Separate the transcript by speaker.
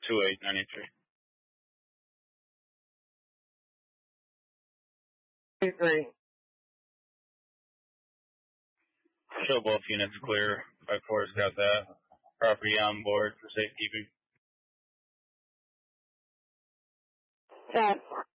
Speaker 1: 2893.
Speaker 2: Agree.
Speaker 1: Show both units clear. 5-4's got that. Property on board for safekeeping.
Speaker 2: Set.